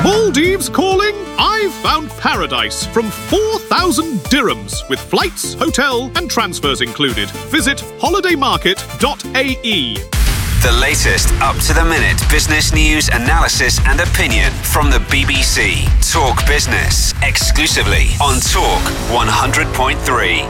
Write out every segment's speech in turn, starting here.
Maldives calling? I've found paradise from 4,000 dirhams with flights, hotel and transfers included. Visit holidaymarket.ae. The latest up-to-the-minute business news, analysis and opinion from the BBC. Talk Business, exclusively on Talk 100.3.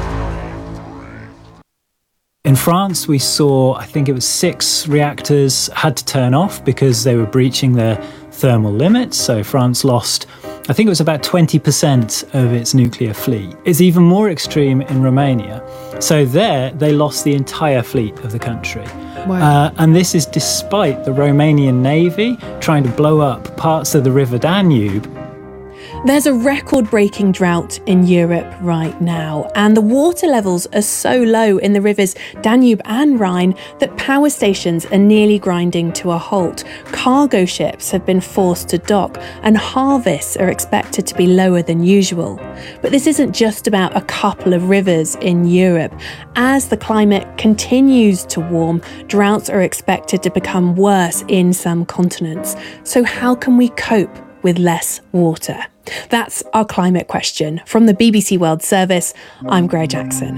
In France, we saw, I think it was 6 reactors had to turn off because they were breaching their thermal limits. So France lost, I think it was about 20% of its nuclear fleet. It's even more extreme in Romania. So there, they lost the entire fleet of the country. Wow. And this is despite the Romanian Navy trying to blow up parts of the River Danube. There's a record-breaking drought in Europe right now, and the water levels are so low in the rivers Danube and Rhine that power stations are nearly grinding to a halt. Cargo ships have been forced to dock, and harvests are expected to be lower than usual. But this isn't just about a couple of rivers in Europe. As the climate continues to warm, droughts are expected to become worse in some continents. So how can we cope with less water? That's our climate question. From the BBC World Service, I'm Greer Jackson.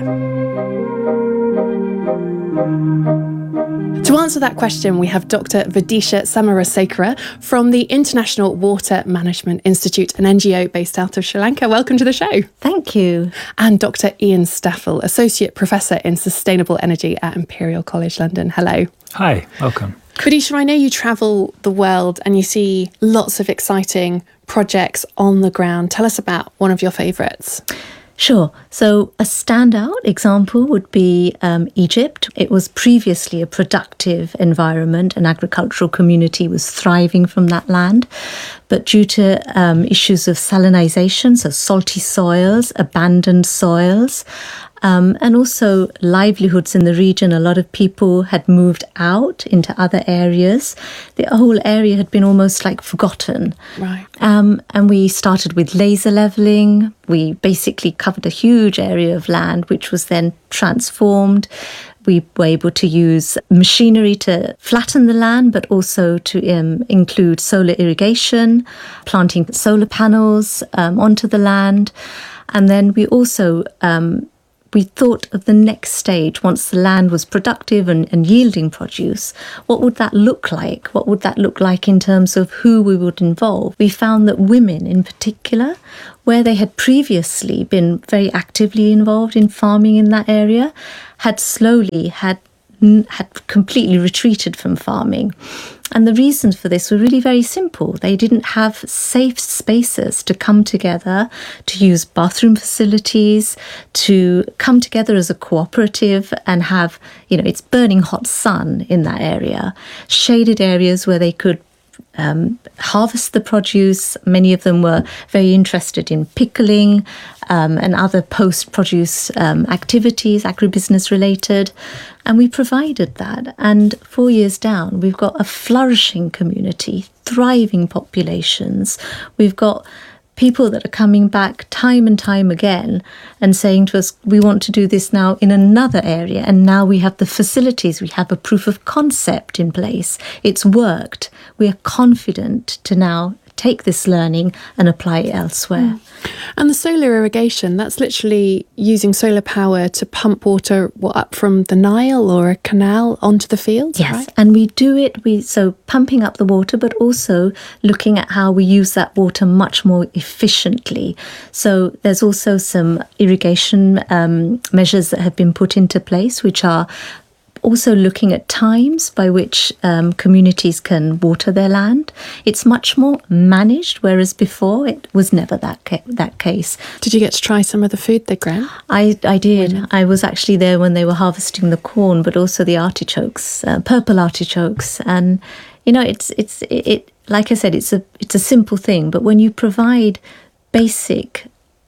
To answer that question, we have Dr. Vidisha Samarasekera from the International Water Management Institute, an NGO based out of Sri Lanka. Welcome to the show. Thank you. And Dr. Ian Staffel, Associate Professor in Sustainable Energy at Imperial College London. Hello. Hi, welcome. Vidisha, I know you travel the world and you see lots of exciting projects on the ground. Tell us about one of your favourites. Sure. So a standout example would be Egypt. It was previously a productive environment. An agricultural community was thriving from that land. But due to issues of salinisation, so salty soils, abandoned soils, and also livelihoods in the region, a lot of people had moved out into other areas. The whole area had been almost like forgotten. Right. And we started with laser levelling. We basically covered a huge area of land, which was then transformed. We were able to use machinery to flatten the land, but also to include solar irrigation, planting solar panels onto the land. And then we also we thought of the next stage once the land was productive and yielding produce. What would that look like? What would that look like in terms of who we would involve? We found that women in particular, where they had previously been very actively involved in farming in that area, had completely retreated from farming. And the reasons for this were really very simple. They didn't have safe spaces to come together, to use bathroom facilities, to come together as a cooperative and have, it's burning hot sun in that area, shaded areas where they could harvest the produce. Many of them were very interested in pickling and other post-produce activities, agribusiness related. And we provided that. And 4 years down, we've got a flourishing community, thriving populations. We've got people that are coming back time and time again and saying to us, we want to do this now in another area. And now we have the facilities. We have a proof of concept in place. It's worked. We are confident to now take this learning and apply it elsewhere. And the solar irrigation, that's literally using solar power to pump water up from the Nile or a canal onto the fields, yes, right? And we do it, so pumping up the water, but also looking at how we use that water much more efficiently. So there's also some irrigation measures that have been put into place, which are also looking at times by which communities can water their land. It's much more managed, whereas before it was never that case. Did you get to try some of the food they grow? I did. Women. I was actually there when they were harvesting the corn, but also the artichokes, purple artichokes. And, it's like I said, it's a simple thing, but when you provide basic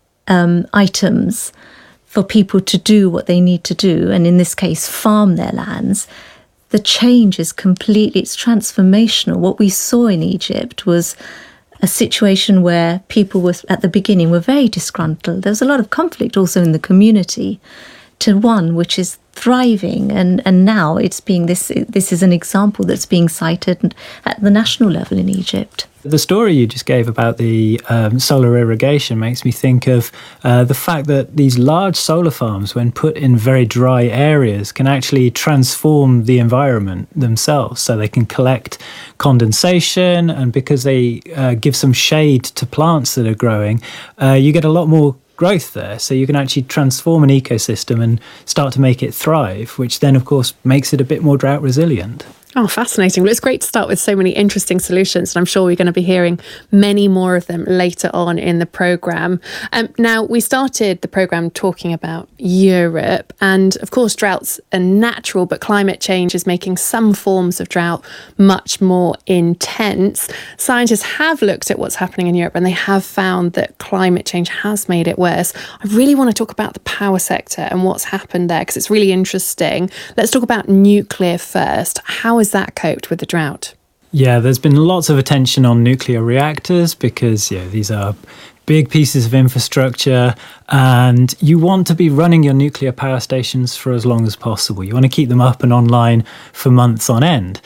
items for people to do what they need to do, and in this case, farm their lands, the change is it's transformational. What we saw in Egypt was a situation where people at the beginning were very disgruntled. There was a lot of conflict also in the community, to one which is thriving, and now it's being this is an example that's being cited at the national level in Egypt. The story you just gave about the solar irrigation makes me think of the fact that these large solar farms, when put in very dry areas, can actually transform the environment themselves. So they can collect condensation, and because they give some shade to plants that are growing, you get a lot more growth there. So you can actually transform an ecosystem and start to make it thrive, which then, of course, makes it a bit more drought resilient. Oh, fascinating. Well, it's great to start with so many interesting solutions, and I'm sure we're going to be hearing many more of them later on in the programme. Now, we started the programme talking about Europe, and of course, droughts are natural, but climate change is making some forms of drought much more intense. Scientists have looked at what's happening in Europe, and they have found that climate change has made it worse. I really want to talk about the power sector and what's happened there, because it's really interesting. Let's talk about nuclear first. How has that coped with the drought? Yeah, there's been lots of attention on nuclear reactors because these are big pieces of infrastructure, and you want to be running your nuclear power stations for as long as possible. You want to keep them up and online for months on end.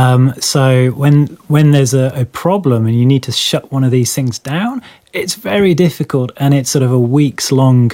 So when there's a problem and you need to shut one of these things down, it's very difficult, and it's sort of a weeks-long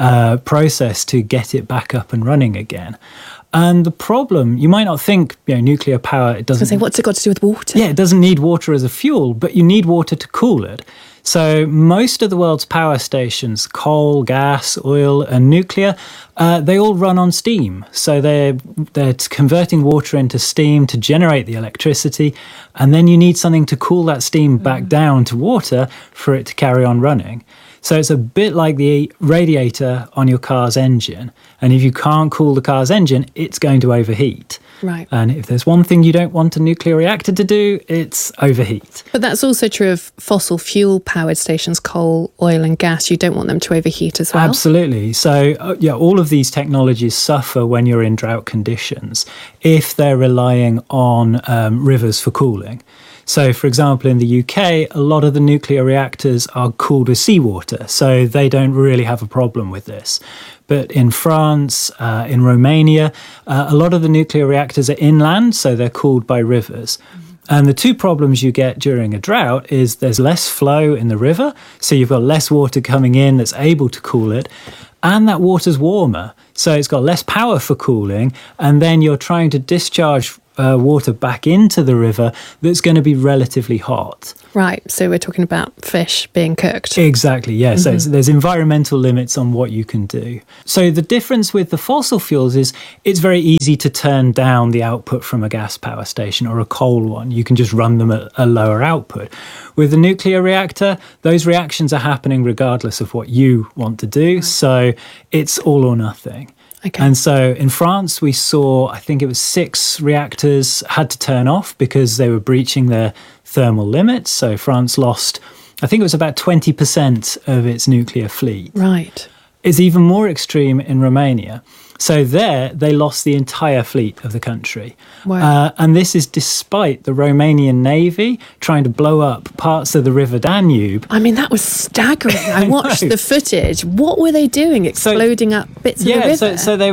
process to get it back up and running again. And the problem, you might not think, nuclear power, it doesn't... I was going to say, what's it got to do with water? Yeah, it doesn't need water as a fuel, but you need water to cool it. So most of the world's power stations, coal, gas, oil, and nuclear, they all run on steam. So they're converting water into steam to generate the electricity, and then you need something to cool that steam back down to water for it to carry on running. So it's a bit like the radiator on your car's engine. And if you can't cool the car's engine, it's going to overheat. Right. And if there's one thing you don't want a nuclear reactor to do, it's overheat. But that's also true of fossil fuel powered stations, coal, oil and gas. You don't want them to overheat as well. Absolutely. So, all of these technologies suffer when you're in drought conditions if they're relying on rivers for cooling. So, for example, in the UK, a lot of the nuclear reactors are cooled with seawater, so they don't really have a problem with this. But in France, in Romania, a lot of the nuclear reactors are inland, so they're cooled by rivers. And the two problems you get during a drought is there's less flow in the river, so you've got less water coming in that's able to cool it, and that water's warmer, so it's got less power for cooling, and then you're trying to discharge water back into the river that's going to be relatively hot. Right, so we're talking about fish being cooked. Exactly, yeah. So there's environmental limits on what you can do. So the difference with the fossil fuels is it's very easy to turn down the output from a gas power station or a coal one. You can just run them at a lower output. With the nuclear reactor, those reactions are happening regardless of what you want to do. Right. So it's all or nothing. Okay. And so in France, we saw, I think it was 6 reactors had to turn off because they were breaching their thermal limits. So France lost, I think it was about 20% of its nuclear fleet. Right. It's even more extreme in Romania. So there, they lost the entire fleet of the country. Wow. And this is despite the Romanian Navy trying to blow up parts of the River Danube. I mean, that was staggering. I watched the footage. What were they doing? Exploding up bits of the river? Yeah, so they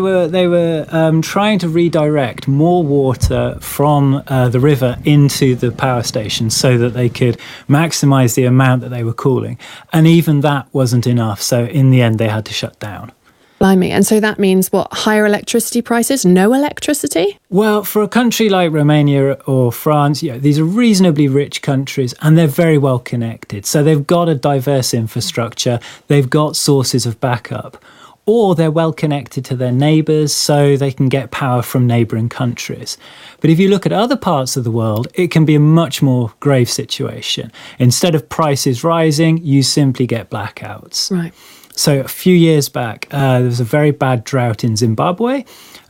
were trying to redirect more water from the river into the power station so that they could maximise the amount that they were cooling. And even that wasn't enough. So in the end, they had to shut down. Blimey. And so that means what? Higher electricity prices? No electricity? Well, for a country like Romania or France, these are reasonably rich countries and they're very well connected. So they've got a diverse infrastructure. They've got sources of backup. Or they're well connected to their neighbours so they can get power from neighbouring countries. But if you look at other parts of the world, it can be a much more grave situation. Instead of prices rising, you simply get blackouts. Right. So a few years back, there was a very bad drought in Zimbabwe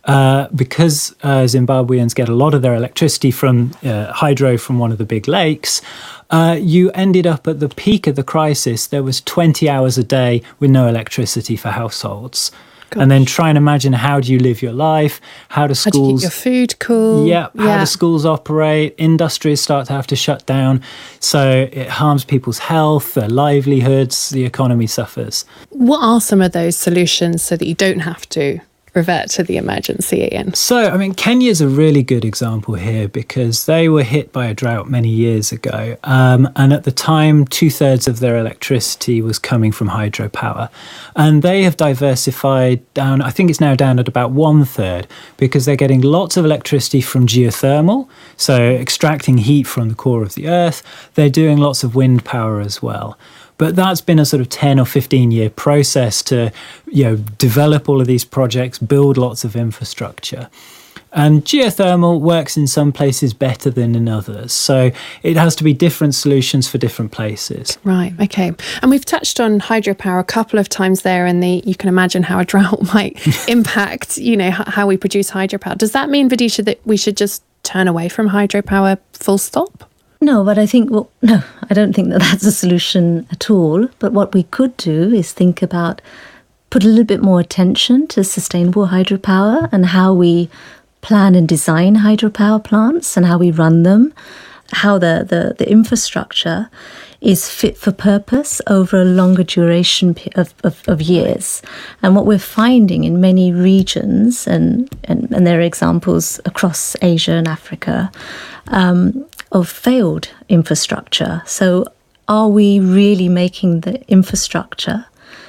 because Zimbabweans get a lot of their electricity from hydro from one of the big lakes. You ended up at the peak of the crisis. There was 20 hours a day with no electricity for households. Gosh. And then try and imagine, how do you live your life? How do schools... How do you keep your food cool? Yeah, how do schools operate? Industries start to have to shut down. So it harms people's health, their livelihoods, the economy suffers. What are some of those solutions so that you don't have to revert to the emergency, Ian? So, I mean, Kenya's a really good example here because they were hit by a drought many years ago. And at the time, 2/3 of their electricity was coming from hydropower. And they have diversified down, I think it's now down at about 1/3 because they're getting lots of electricity from geothermal, so extracting heat from the core of the earth. They're doing lots of wind power as well. But that's been a sort of 10 or 15 year process to, develop all of these projects, build lots of infrastructure. And geothermal works in some places better than in others. So it has to be different solutions for different places. Right, okay. And we've touched on hydropower a couple of times there, and you can imagine how a drought might impact, how we produce hydropower. Does that mean, Vidisha, that we should just turn away from hydropower full stop? No, but I think, no, I don't think that that's a solution at all. But what we could do is think about, put a little bit more attention to sustainable hydropower and how we plan and design hydropower plants and how we run them, how the infrastructure is fit for purpose over a longer duration of years. And what we're finding in many regions, and there are examples across Asia and Africa, of failed infrastructure. So are we really making the infrastructure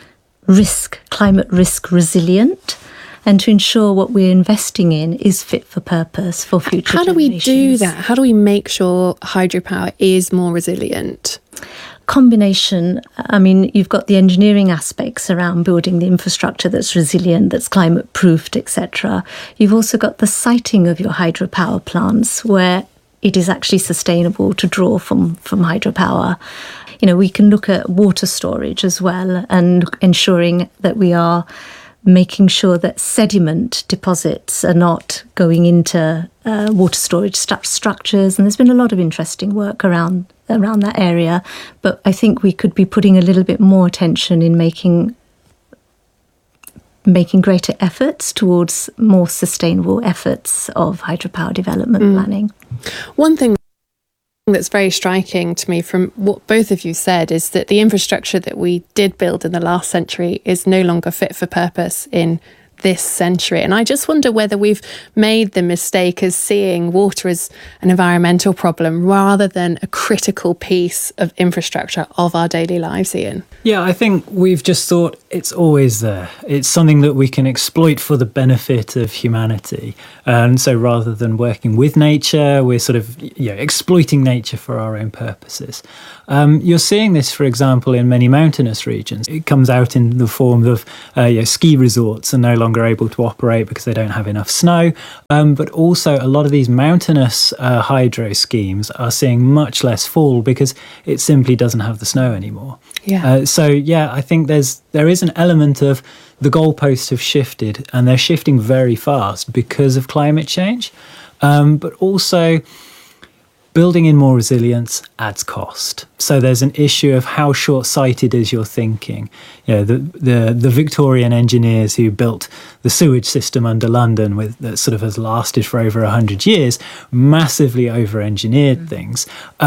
climate risk resilient, and to ensure what we're investing in is fit for purpose for future generations? How do we do that? How do we make sure hydropower is more resilient? Combination. I mean, you've got the engineering aspects around building the infrastructure that's resilient, that's climate proofed, etc. You've also got the siting of your hydropower plants where it is actually sustainable to draw from hydropower. We can look at water storage as well, and ensuring that we are making sure that sediment deposits are not going into water storage structures. And there's been a lot of interesting work around that area. But I think we could be putting a little bit more attention in making greater efforts towards more sustainable efforts of hydropower development planning. One thing that's very striking to me from what both of you said is that the infrastructure that we did build in the last century is no longer fit for purpose in this century. And I just wonder whether we've made the mistake of seeing water as an environmental problem rather than a critical piece of infrastructure of our daily lives, Ian. Yeah, I think we've just thought it's always there. It's something that we can exploit for the benefit of humanity. And so rather than working with nature, we're sort of exploiting nature for our own purposes. You're seeing this, for example, in many mountainous regions. It comes out in the form of ski resorts are no longer able to operate because they don't have enough snow. But also a lot of these mountainous hydro schemes are seeing much less fall because it simply doesn't have the snow anymore. Yeah. I think there is an element of the goalposts have shifted, and they're shifting very fast because of climate change. But also, building in more resilience adds cost. So there's an issue of how short-sighted is your thinking. The Victorian engineers who built the sewage system under London that sort of has lasted for over 100 years, massively over-engineered things.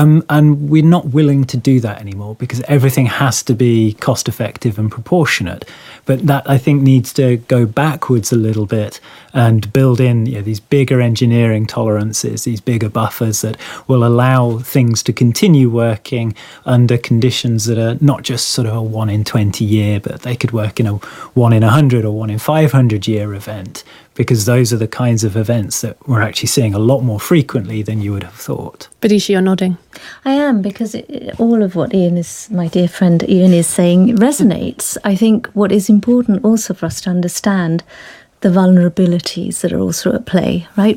And we're not willing to do that anymore because everything has to be cost-effective and proportionate. But that, I think, needs to go backwards a little bit and build in these bigger engineering tolerances, these bigger buffers that will allow things to continue working under conditions that are not just sort of a 1 in 20 year, but they could work in a 1 in 100 or 1 in 500 year event, because those are the kinds of events that we're actually seeing a lot more frequently than you would have thought. Vidisha, you're nodding. I am, because all of what my dear friend Ian is saying resonates. I think what is important also for us to understand the vulnerabilities that are also at play, right?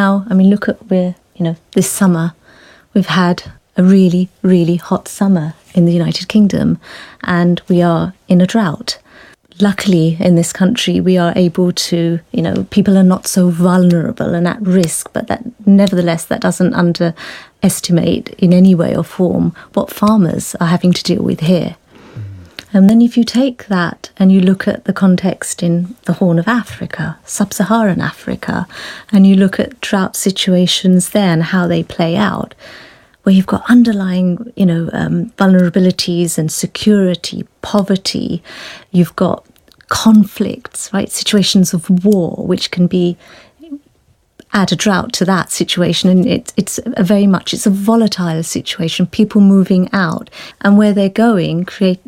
This summer, we've had a really, really hot summer in the United Kingdom, and we are in a drought. Luckily, in this country, we are able to, people are not so vulnerable and at risk, but nevertheless, that doesn't underestimate in any way or form what farmers are having to deal with here. And then if you take that and you look at the context in the Horn of Africa, Sub-Saharan Africa, and you look at drought situations there and how they play out, where you've got underlying, vulnerabilities and security, poverty, you've got conflicts, right? Situations of war, which can add a drought to that situation. And it's a volatile situation, people moving out. And where they're going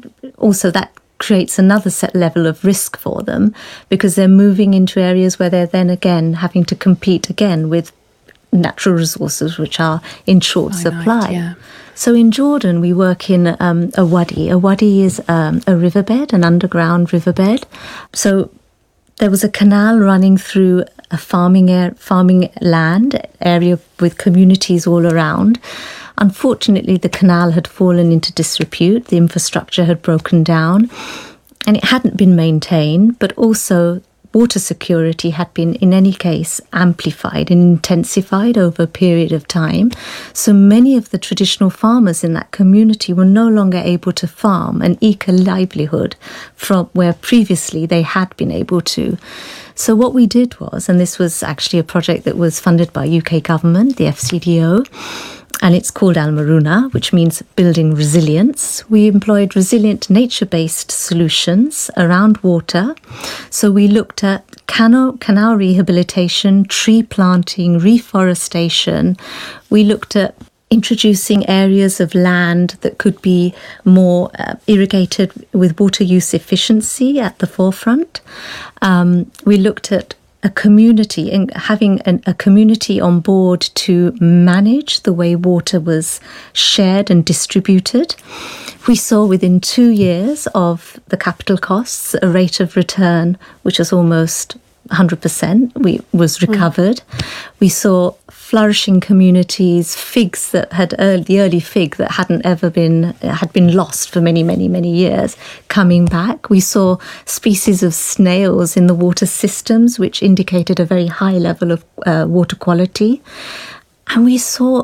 creates another set level of risk for them, because they're moving into areas where they're then again having to compete again with natural resources which are in short supply. Yeah. So in Jordan, we work in a wadi. A wadi is a riverbed, an underground riverbed. So there was a canal running through a farming land area with communities all around. Unfortunately, the canal had fallen into disrepute. The infrastructure had broken down and it hadn't been maintained, but also water security had been, in any case, amplified and intensified over a period of time. So many of the traditional farmers in that community were no longer able to farm and eke a livelihood from where previously they had been able to. So what we did was, and this was actually a project that was funded by UK government, the FCDO, and it's called Al Maruna, which means building resilience. We employed resilient nature-based solutions around water. So we looked at canal rehabilitation, tree planting, reforestation. We looked at introducing areas of land that could be more irrigated with water use efficiency at the forefront. We looked at a community and having a community on board to manage the way water was shared and distributed. We saw within 2 years of the capital costs a rate of return which was almost 100% was recovered. We saw flourishing communities, figs that had the early fig that had been lost for many, many, many years coming back. We saw species of snails in the water systems, which indicated a very high level of water quality. And we saw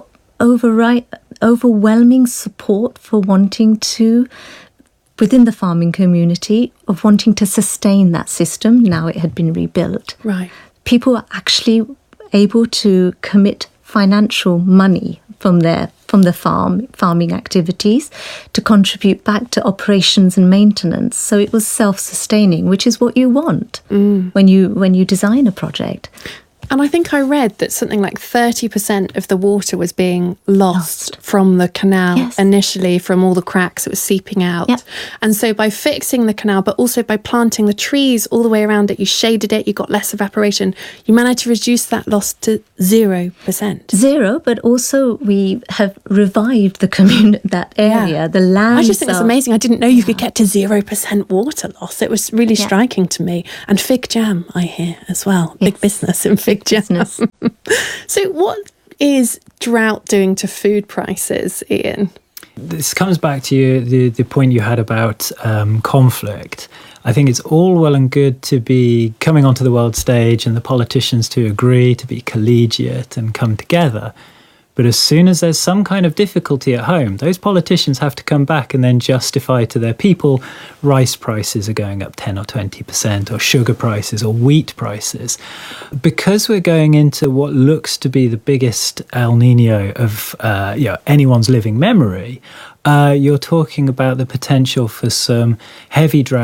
overwhelming support for wanting to, within the farming community, of wanting to sustain that system. Now it had been rebuilt. Right. People were actually able to commit financial money from the farming activities to contribute back to operations and maintenance. So it was self-sustaining, which is what you want when you design a project. And I think I read that something like 30% of the water was being lost from the canal initially, from all the cracks it was seeping out. Yep. And so by fixing the canal, but also by planting the trees all the way around it, you shaded it, you got less evaporation, you managed to reduce that loss to 0%. Zero, but also we have revived that area, the land. I just think it's amazing. I didn't know you could get to 0% water loss. It was really striking to me. And fig jam, I hear, as well. Big business in fig jam. So what is drought doing to food prices, Ian? This comes back to the point you had about conflict. I think it's all well and good to be coming onto the world stage and the politicians to agree, to be collegiate and come together. But as soon as there's some kind of difficulty at home, those politicians have to come back and then justify to their people rice prices are going up 10 or 20%, or sugar prices or wheat prices. Because we're going into what looks to be the biggest El Nino of anyone's living memory, you're talking about the potential for some heavy drought